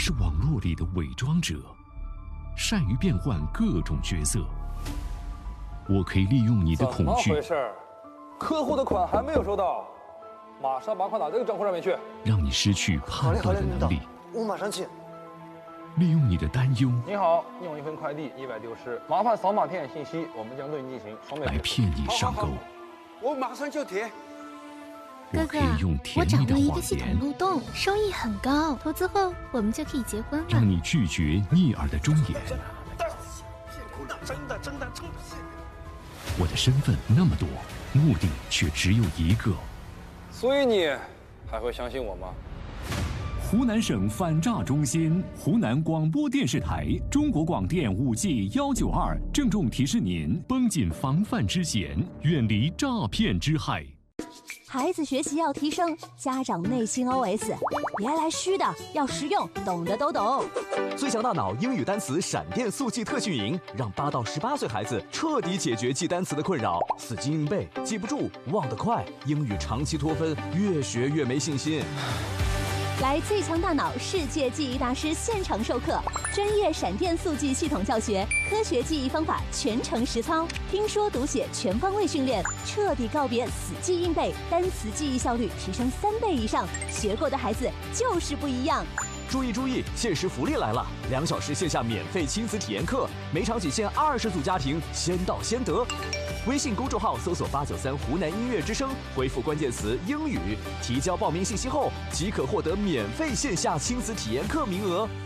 是网络里的伪装者，善于变换各种角色。我可以利用你的恐惧， 怎么回事？客户的款还没有收到，马上把款打这个账户上面去， 让你失去判断的能力。 我马上去。 利用你的担忧， 你好，你有一份快递意外丢失，麻烦扫码填写信息，我们将对你进行双倍来骗你上钩。 我马上就填。 我可以用甜蜜的谎言， 漏洞，收益很高，投资后我们就可以结婚了。 让你拒绝逆耳的忠言。 真的， 我的身份那么多，目的却只有一个。 所以你还会相信我吗？ 湖南省反诈中心、湖南广播电视台、中国广电5G192郑重提示您：绷紧防范之弦，远离诈骗之害。 孩子学习要提升，家长内心 OS： 别来虚的，要实用，懂的都懂。 最强大脑英语单词闪电速记特训营，让8到18岁孩子彻底解决记单词的困扰，死记硬背，记不住，忘得快，英语长期脱分，越学越没信心。 来最强大脑世界记忆大师现场授课，专业闪电速记系统教学，科学记忆方法全程实操，听说读写全方位训练，彻底告别死记硬背，单词记忆效率提升3倍以上，学过的孩子就是不一样。 注意，限时福利来了！2小时线下免费亲子体验课，每场仅限20组家庭，先到先得。微信公众号搜索893湖南音乐之声，回复关键词英语，提交报名信息后即可获得免费线下亲子体验课名额。